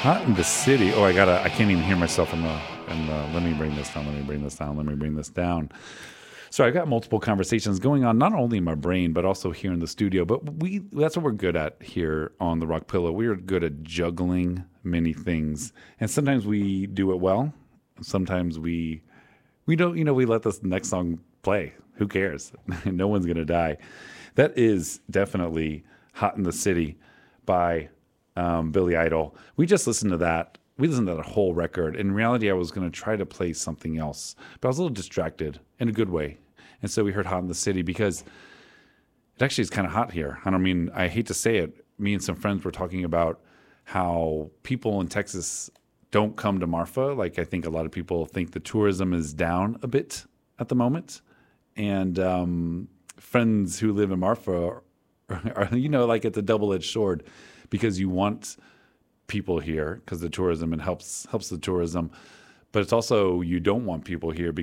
Hot in the city. Oh, I can't even hear myself in the, let me bring this down, let me bring this down, let me bring this down. So I've got multiple conversations going on, not only in my brain, but also here in the studio. But that's what we're good at here on the Rock Pillow. We're good at juggling many things. And sometimes we do it well. Sometimes we don't, we let this next song play. Who cares? No one's going to die. That is definitely Hot in the City by Billy Idol. We just listened to that. We listened to that whole record. In reality, I was going to try to play something else, but I was a little distracted in a good way. And so we heard Hot in the City because it actually is kind of hot here. I hate to say it. Me and some friends were talking about how people in Texas don't come to Marfa. Like, I think a lot of people think the tourism is down a bit at the moment. And friends who live in Marfa are like it's a double-edged sword, because you want people here because the tourism, and helps the tourism, but it's also, you don't want people here